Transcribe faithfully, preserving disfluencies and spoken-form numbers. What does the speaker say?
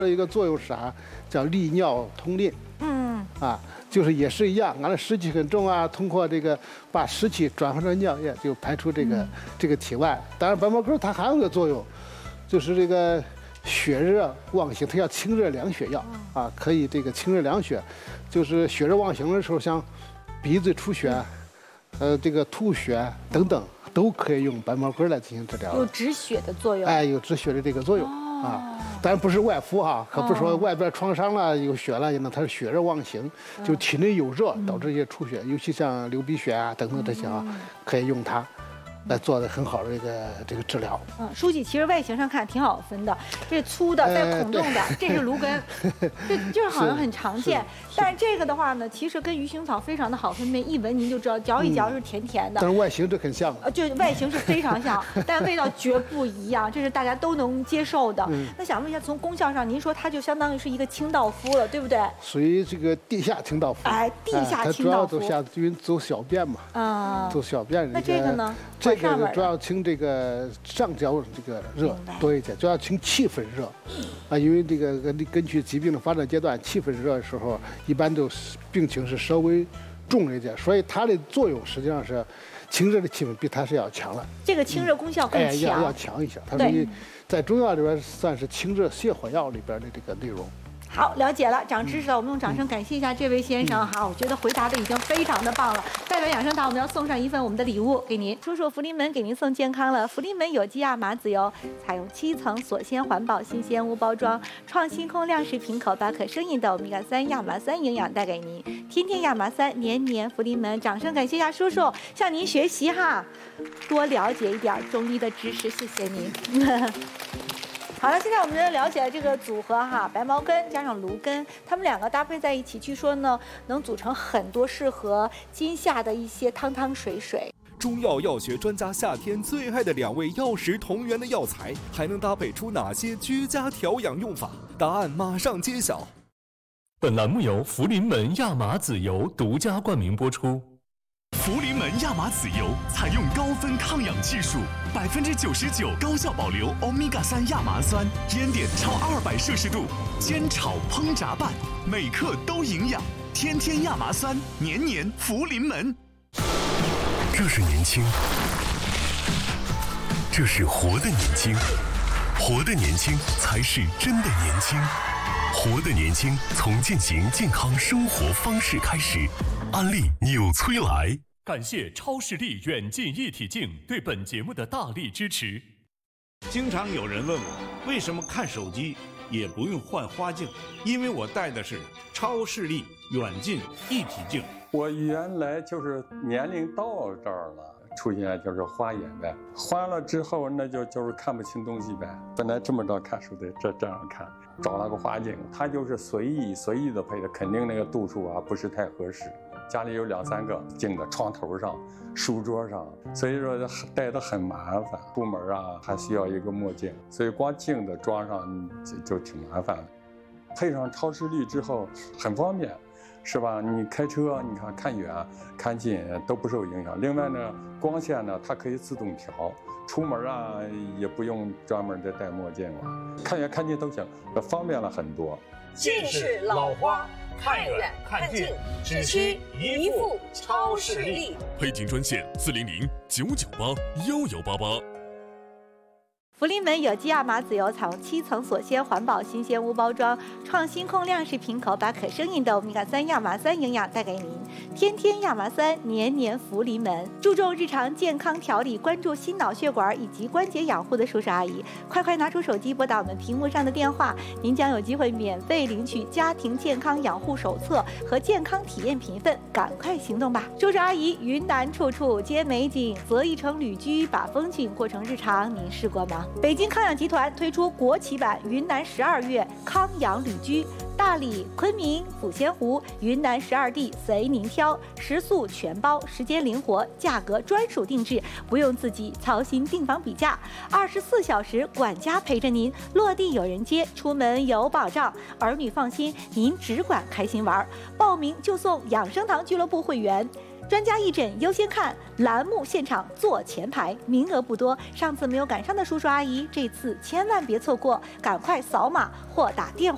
一个作用是啥？叫利尿通淋。嗯。啊，就是也是一样，俺的湿气很重啊，通过这个把湿气转换成尿液，就排出这个、嗯、这个体外。当然，白茅根它还有个作用，就是这个血热妄行，它叫清热凉血药啊，可以这个清热凉血。就是血热妄行的时候，像鼻子出血，呃，这个吐血等等，都可以用白茅根来进行治疗。 有止血的作用。 哎，有止血的这个作用。哦啊，当然不是外敷哈，可不是说外边创伤了有血了，那它是血热妄行，就体内有热导致一些出血，尤其像流鼻血啊等等这些啊，可以用它来做的很好的这个这个治疗。 嗯，书记其实外形上看挺好分的，这粗的带孔洞的，这是芦根，这就是好像很常见。但是这个的话呢，其实跟鱼腥草非常的好分辨，一闻您就知道，嚼一嚼是甜甜的。 但是外形这很像， 呃，就外形是非常像，但味道绝不一样，这是大家都能接受的。那想问一下，从功效上，您说它就相当于是一个清道夫了，对不对？ 属于这个地下清道夫。 哎，地下清道夫。 它主要走下，因为走小便嘛。啊。走小便。 那这个呢？ 这个主要清这个上焦这个热多一点，主要清气分热，啊，因为这个根根据疾病的发展阶段，气分热的时候，一般都是病情是稍微重一点，所以它的作用实际上是清热的气分比它是要强了。 这个清热功效更强， 哎，要要强一些。它属于在中药里边算是清热泻火药里边的这个内容。 好，了解了，长知识了。我们用掌声感谢一下这位先生哈，我觉得回答的已经非常的棒了。代表养生堂，我们要送上一份我们的礼物给您。叔叔，福临门给您送健康了。福临门有机亚麻籽油，采用七层锁鲜环保新鲜无包装，创新空量式瓶口，把可生饮的欧米伽三亚麻酸营养带给您。天天亚麻酸，年年福临门。掌声感谢一下叔叔，向您学习哈，多了解一点中医的知识，谢谢您。好了，现在我们了解了这个组合哈，白茅根加上芦根，它们两个搭配在一起，据说呢能组成很多适合今夏的一些汤汤水水。 中药药学专家夏天最爱的两位药食同源的药材，还能搭配出哪些居家调养用法？答案马上揭晓。 本栏目由福临门亚麻籽油独家冠名播出。 福临门亚麻籽油采用高分抗氧技术，百分之九十九高效保留欧米伽三亚麻酸，烟点超二百摄氏度，煎炒烹炸拌，每克都营养。天天亚麻酸，年年福临门。 这是年轻，这是活的年轻，活的年轻才是真的年轻。活的年轻，从践行健康生活方式开始。安利纽崔莱。 感谢超视力远近一体镜对本节目的大力支持。 经常有人问我，为什么看手机也不用换花镜？因为我戴的是超视力远近一体镜。 我原来就是年龄到这儿了，出现就是花眼呗，花了之后那就就是看不清东西呗。本来这么着看书得这这样看，找了个花镜，它就是随意随意的配的，肯定那个度数啊不是太合适。家里有两三个镜子，床头上、书桌上，所以说戴得很麻烦。出门啊还需要一个墨镜，所以光镜子装上就就挺麻烦的。配上超视力之后很方便，是吧？你开车，你看看远、看近都不受影响。另外呢，光线呢它可以自动调，出门啊也不用专门再戴墨镜了，看远看近都行，方便了很多。 近视老花。看远看近，只需一副超视力。 配镜专线：四零零九九八幺幺八八。 福临门有机亚麻籽油采用七层锁鲜环保新鲜无包装，创新控量式瓶口，把可生饮的欧米伽三亚麻酸营养带给您。天天亚麻酸，年年福临门。注重日常健康调理，关注心脑血管以及关节养护的叔叔阿姨，快快拿出手机拨打我们屏幕上的电话，您将有机会免费领取家庭健康养护手册和健康体验评分，赶快行动吧！叔叔阿姨，云南处处皆美景，择一城旅居，把风景过成日常，您试过吗？北京康养集团推出国企版云南十二月康养旅居，大理、昆明、抚仙湖、云南十二地随您挑，食宿全包，时间灵活，价格专属定制，不用自己操心订房比价，二十四小时管家陪着您，落地有人接，出门有保障，儿女放心，您只管开心玩。报名就送养生堂俱乐部会员。专家义诊优先看，栏目现场坐前排，名额不多，上次没有赶上的叔叔阿姨，这次千万别错过，赶快扫码或打电话。